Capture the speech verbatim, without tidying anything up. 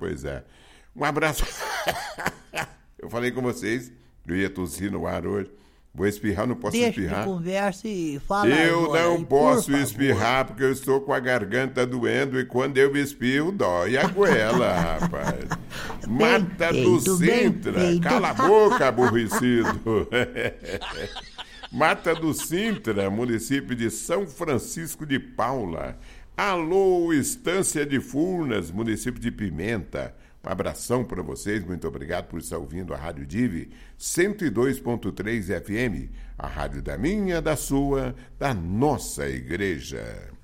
pois é. Um abraço. Eu falei com vocês, eu ia tossir no ar hoje. Vou espirrar, não posso Deixa espirrar. de conversa e fala Eu agora, não aí, posso por espirrar porque eu estou com a garganta doendo e quando eu espirro, dói a goela, rapaz. Mata do feito, bem Sintra. feito. Cala a boca, aborrecido. Mata do Sintra, município de São Francisco de Paula. Alô, Estância de Furnas, município de Pimenta. Um abração para vocês, muito obrigado por estar ouvindo a Rádio Dive cento e dois ponto três F M, a rádio da minha, da sua, da nossa igreja.